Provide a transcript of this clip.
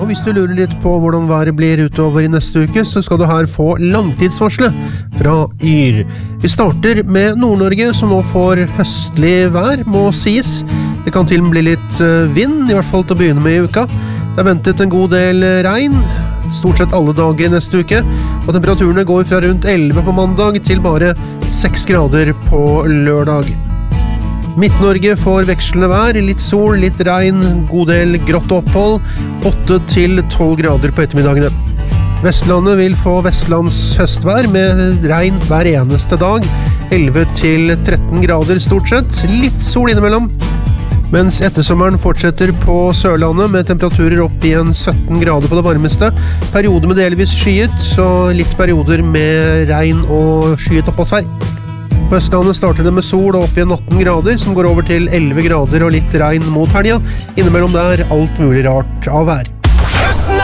og hvis du lurer litt på hvordan været blir utover i neste uke, så skal du her få langtidsvarslet fra Yr. Vi starter med Nord-Norge, som nå får høstlig vær, må sies. Det kan til og med bli litt vind, i hvert fall til å begynne med i uka. Det er ventet en god del regn, stort sett alle dager i neste uke, og temperaturene går fra rundt 11 på mandag til bare 6 grader på lørdag. Midt-Norge får vekslende vær, litt sol, litt regn, god del grått opphold, 8 til 12 grader på ettermiddagene. Vestlandet vil få vestlands høstvær med regn hver eneste dag, 11 til 13 grader stort sett, litt sol innimellom. Mens ettersommeren fortsetter på Sørlandet med temperaturer opp igjen 17 grader på det varmeste. Perioder med delvis skyet, så litt perioder med regn og skyet oppholdsvær. På Østlandet starter det med sol og opp igjen 18 grader, som går over til 11 grader og litt regn mot helga. Innimellom der alt mulig rart av vær.